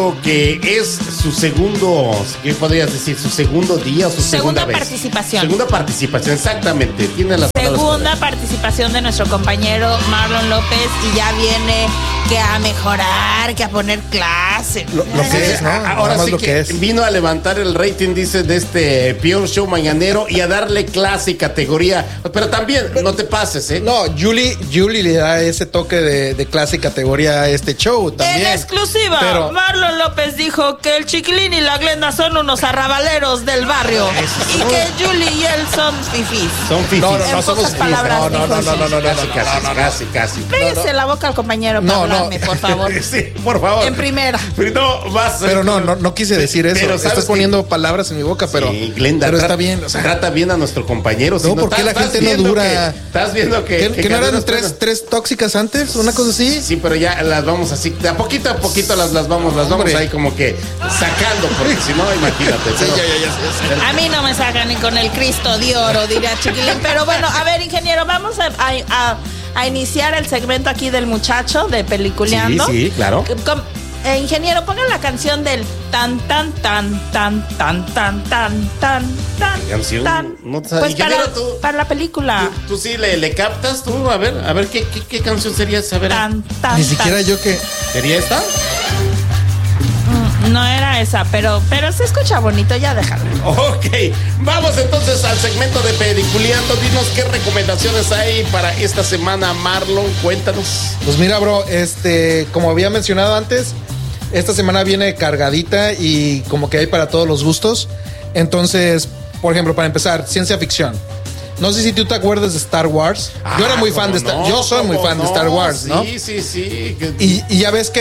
Que es su segundo, ¿qué podrías decir? Su segundo día o su segunda vez. Segunda participación, exactamente. Tiene las segunda participación de nuestro compañero Marlon López y ya viene que a mejorar, que a poner clase. Lo que es, ¿no? Ahora sí que vino a levantar el rating, dice, de este Pure Show mañanero y a darle clase y categoría. Pero también, no te pases, ¿eh? No, Julie le da ese toque de clase y categoría a este show también. En exclusiva, pero Marlon López dijo que el Chiquilín y la Glenda son unos arrabaleros del barrio y que Julie y él son fifís. Son fifís. No somos palabras. Casi. Péguese la boca al compañero para hablarme, por favor. Sí, por favor. En primera. Pero no quise decir eso. Pero estás poniendo palabras en mi boca, pero, sí, Glenda, pero está bien. O sea, trata bien a nuestro compañero. No, porque la gente no dura. Estás viendo que no eran tres tóxicas antes, una cosa así. Sí, pero ya las vamos así, de a poquito las vamos ahí como que sacando, porque si no, imagínate. Sí, ya. A mí no me sacan ni con el Cristo de oro, diría Chiquilín. Pero bueno, a ver, ingeniero, vamos a iniciar el segmento aquí del muchacho de Peliculeando. Sí, claro. Ingeniero, pongan la canción del tan. ¿Canción? No, pues para la película. ¿Tú sí le captas? Tú, a ver, ¿qué canción sería esa? A ver. Ni siquiera yo que... ¿Sería esta? No era esa, pero se escucha bonito, ya déjalo. Ok, vamos entonces al segmento de Peliculeando. Dinos qué recomendaciones hay para esta semana, Marlon, cuéntanos. Pues mira, bro, como había mencionado antes, esta semana viene cargadita y como que hay para todos los gustos. Entonces, por ejemplo, para empezar, ciencia ficción. No sé si tú te acuerdas de Star Wars. Yo era muy fan de Star Wars. Yo soy muy fan de Star Wars, ¿no? Sí. Y ya ves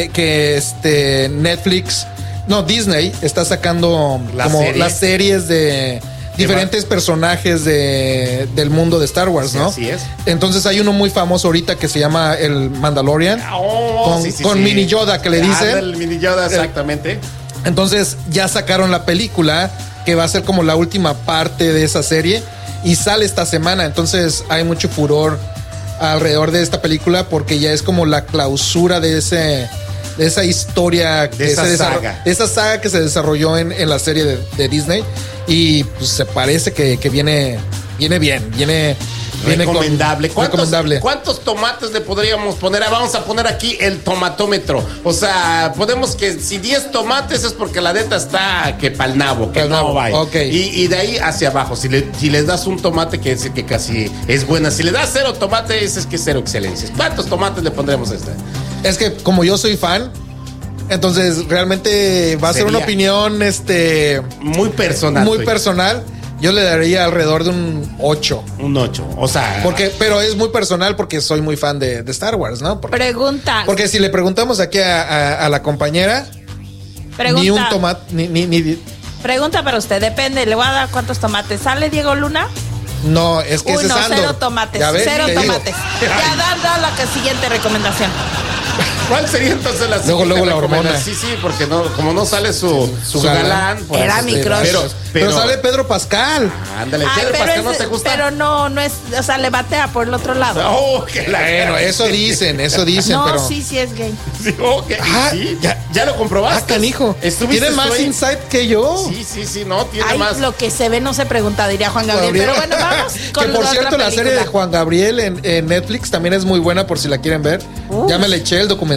que Netflix, Disney está sacando las series de diferentes personajes del mundo de Star Wars, ¿no? Sí, así es. Entonces hay uno muy famoso ahorita que se llama el Mandalorian. Con Mini Yoda, que le dicen. El Mini Yoda, exactamente. Entonces ya sacaron la película, que va a ser como la última parte de esa serie. Y sale esta semana, entonces hay mucho furor alrededor de esta película porque ya es como la clausura de esa historia, de esa saga que se desarrolló en la serie de Disney. Y pues se parece que viene bien, viene recomendable. Recomendable. ¿Cuántos tomates le podríamos poner? Vamos a poner aquí el tomatómetro. O sea, podemos que si 10 tomates es porque la neta está que pa'l nabo, que no vaya. Okay. Y de ahí hacia abajo, si les das un tomate, que es que casi es buena. Si le das 0 tomates, es que 0 excelencias. ¿Cuántos tomates le pondremos a esta? Es que como yo soy fan, entonces realmente va a ser una opinión muy personal. Muy personal. Yo le daría alrededor de un 8. Un 8, o sea... Pero es muy personal porque soy muy fan de Star Wars, ¿no? Pregunta. Porque si le preguntamos aquí a la compañera, ni un tomate, ni... Pregunta para usted, depende, le voy a dar cuántos tomates. ¿Sale Diego Luna? No, es que ese es Andor. 0 tomates, ¿Ya ves? 0 tomates. Ya da la siguiente recomendación. ¿Cuál sería entonces la luego la hormona? Sí, porque como no sale su galán. Era mi crush. Pero sale Pedro Pascal. Ándale, Pedro Pascal, ¿no te gusta? Pero no es, o sea, le batea por el otro lado. Bueno, eso dicen, no, pero... sí es gay. Sí, ¿sí? ¿Ya lo comprobaste? Canijo. Tiene más insight que yo. Sí, no, tiene más. Lo que se ve no se pregunta, diría Juan Gabriel. Pero bueno, vamos con que por cierto, la serie de Juan Gabriel en Netflix también es muy buena por si la quieren ver. Ya me la eché el documental.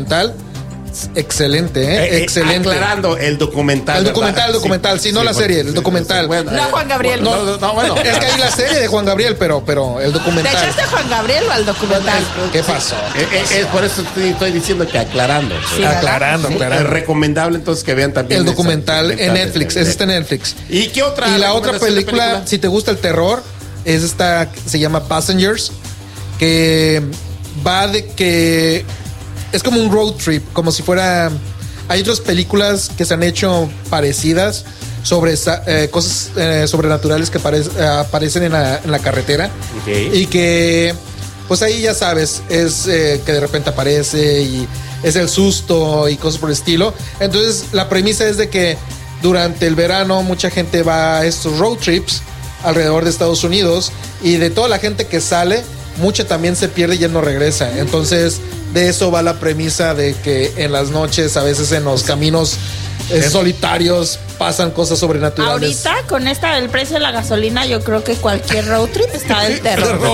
Excelente, excelente. Aclarando, el documental. El documental, sí, no la serie, el documental. Bueno, no Juan Gabriel. No, bueno. Es que hay la serie de Juan Gabriel, pero el documental. ¿Te echaste a Juan Gabriel o al documental? ¿Qué pasó? Por eso estoy diciendo que aclarando. Sí, aclarando. Es recomendable entonces que vean también el documental en Netflix. Ese está en Netflix. ¿Y qué otra? Y la otra película, si te gusta el terror, es esta, se llama Passengers, que va de que es como un road trip, como si fuera... Hay otras películas que se han hecho parecidas sobre cosas sobrenaturales que aparecen en la carretera. Okay. Y que, pues ahí ya sabes, es que de repente aparece y es el susto y cosas por el estilo. Entonces la premisa es de que durante el verano mucha gente va a estos road trips alrededor de Estados Unidos y de toda la gente que sale, mucha también se pierde y ya no regresa. Entonces de eso va la premisa de que en las noches, a veces en los caminos solitarios, pasan cosas sobrenaturales. Ahorita, con el precio de la gasolina, yo creo que cualquier road trip está del terror.